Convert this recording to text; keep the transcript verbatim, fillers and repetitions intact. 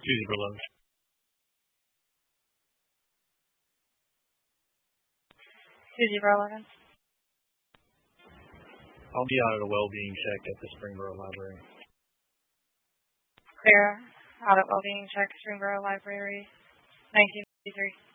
Susie Berlin. Susie Berlin. I'll be out at a well-being check at the Springboro Library. Clear. Out at well-being check, Springboro Library, nineteen fifty-three.